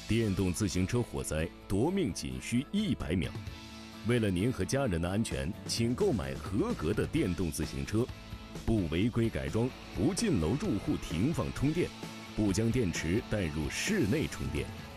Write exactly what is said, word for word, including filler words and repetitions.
电动自行车火灾夺命仅需一百秒。为了您和家人的安全，请购买合格的电动自行车，不违规改装，不进楼入户停放充电，不将电池带入室内充电。